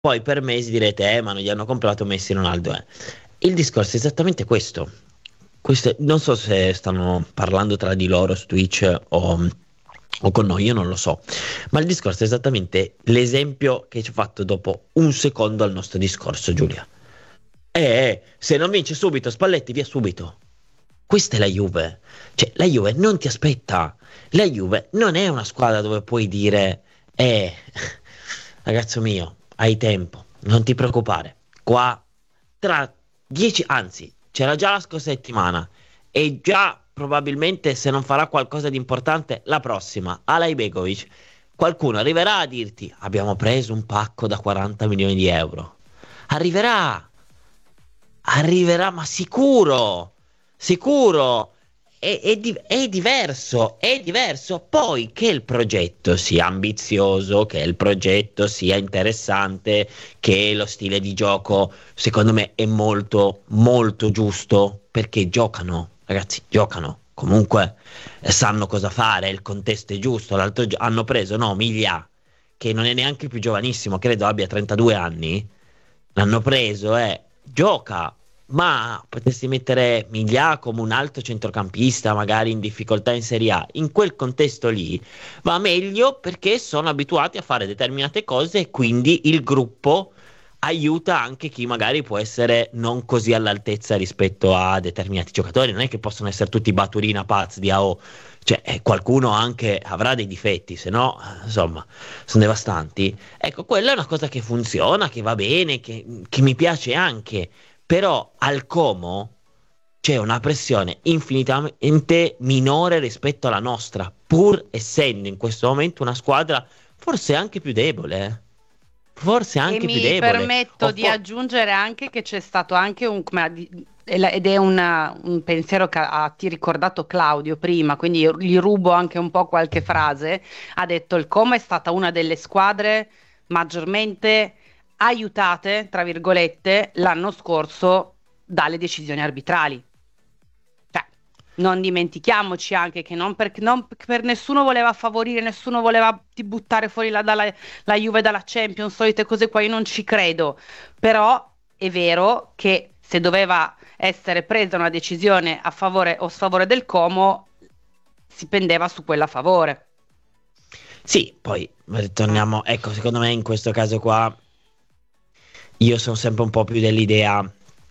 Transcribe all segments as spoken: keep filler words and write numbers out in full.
Poi per mesi direte, eh, ma non gli hanno comprato Messi e Ronaldo. Eh. Il discorso è esattamente questo. Questo- non so se stanno parlando tra di loro su Twitch o, o con noi, io non lo so. Ma il discorso è esattamente l'esempio che ci ho fatto dopo un secondo al nostro discorso, Giulia. Eh, eh, se non vince subito, Spalletti via subito. Questa è la Juve. Cioè, la Juve non ti aspetta. La Juve non è una squadra dove puoi dire, eh, ragazzo mio, hai tempo, non ti preoccupare. Qua, tra dieci, anzi, c'era già la scorsa settimana e già probabilmente se non farà qualcosa di importante la prossima, Alay Begovic, qualcuno arriverà a dirti, abbiamo preso un pacco da quaranta milioni di euro. Arriverà, arriverà, ma sicuro, sicuro. È, è di- è diverso, è diverso. Poi che il progetto sia ambizioso, che il progetto sia interessante, che lo stile di gioco, secondo me, è molto, molto giusto perché giocano, ragazzi, giocano. Comunque eh, sanno cosa fare, il contesto è giusto. L'altro gio- hanno preso, no, Miglia, che non è neanche più giovanissimo, credo abbia trentadue anni. L'hanno preso, eh, gioca, ma potresti mettere Miglià come un altro centrocampista, magari in difficoltà in Serie A. In quel contesto lì va meglio perché sono abituati a fare determinate cose e quindi il gruppo aiuta anche chi magari può essere non così all'altezza rispetto a determinati giocatori. Non è che possono essere tutti Baturina, Paz, Diao, cioè eh, qualcuno anche avrà dei difetti, se no, eh, insomma, sono devastanti. Ecco, quella è una cosa che funziona, che va bene, che, che mi piace anche, però al Como c'è una pressione infinitamente minore rispetto alla nostra, pur essendo in questo momento una squadra forse anche più debole, eh. Forse E anche più mi debole. O permetto di fo- aggiungere anche che c'è stato anche un, come ha di- ed è una- un pensiero che ha ti ricordato Claudio prima, quindi io gli rubo anche un po' qualche frase. Ha detto il Como è stata una delle squadre maggiormente aiutate, tra virgolette, l'anno scorso dalle decisioni arbitrali. Cioè, non dimentichiamoci anche che non per, non per nessuno voleva favorire, nessuno voleva ti buttare fuori la, dalla, la Juve dalla Champions, solite cose qua, io non ci credo. Però è vero che se doveva essere presa una decisione a favore o sfavore del Como, si pendeva su quella a favore. Sì, poi Mm. ritorniamo, ecco, secondo me in questo caso qua io sono sempre un po' più dell'idea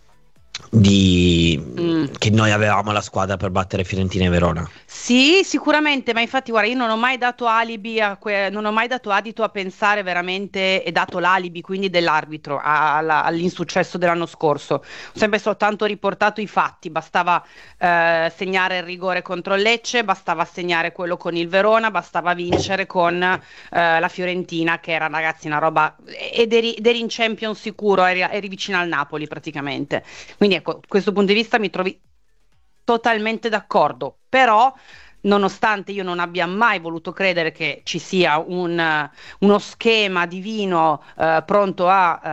di Mm. che noi avevamo la squadra per battere Fiorentina e Verona. Sì, sicuramente, ma infatti, guarda, io non ho mai dato alibi a que- non ho mai dato adito a pensare veramente e dato l'alibi quindi dell'arbitro a- alla- all'insuccesso dell'anno scorso. Ho sempre soltanto riportato i fatti, bastava eh, segnare il rigore contro il Lecce, bastava segnare quello con il Verona, bastava vincere con eh, la Fiorentina, che era ragazzi una roba ed eri, ed eri in Champions sicuro, eri, eri vicino al Napoli praticamente. Quindi ecco, da questo punto di vista mi trovi totalmente d'accordo, però nonostante io non abbia mai voluto credere che ci sia un, eh, uno schema divino eh, pronto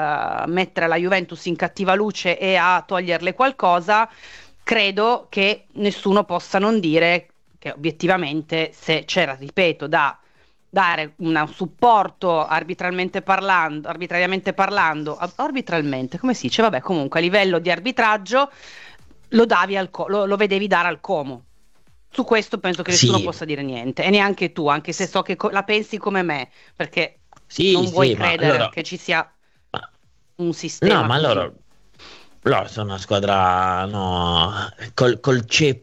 a eh, mettere la Juventus in cattiva luce e a toglierle qualcosa, credo che nessuno possa non dire che obiettivamente se c'era, ripeto, da dare un supporto arbitralmente parlando, arbitrariamente parlando, ar- arbitralmente, come si dice? Vabbè, comunque a livello di arbitraggio lo davi al co- lo, lo vedevi dare al Como. Su questo penso che nessuno Sì, possa dire niente, e neanche tu, anche se so che co- la pensi come me, perché sì, non vuoi sì, ma credere allora, che ci sia ma- un no, sistema ma così. loro, loro sono una squadra, no, col, col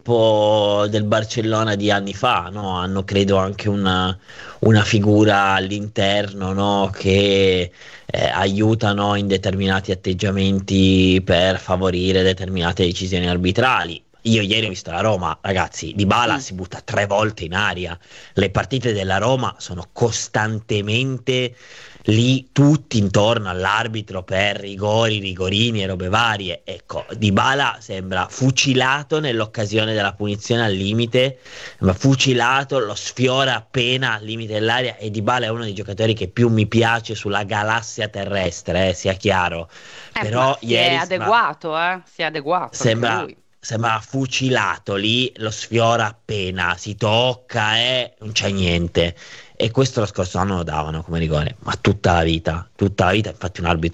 ceppo del Barcellona di anni fa, no? Hanno credo anche una, una figura all'interno, no? Che eh, aiutano in determinati atteggiamenti per favorire determinate decisioni arbitrali. Io ieri ho visto la Roma, ragazzi, Dybala Mm. si butta tre volte in aria. Le partite della Roma sono costantemente lì tutti intorno all'arbitro per rigori, rigorini e robe varie. Ecco, Dybala sembra fucilato nell'occasione della punizione al limite, ma fucilato, lo sfiora appena al limite dell'area e Dybala è uno dei giocatori che più mi piace sulla galassia terrestre, eh, sia chiaro. Eh, ma Però si è ieri sembra adeguato, eh? Si è adeguato anche Sembra, lui. sembra fucilato lì, lo sfiora appena, si tocca e non c'è niente. E questo lo scorso anno lo davano come rigore, ma tutta la vita, tutta la vita, infatti un arbitro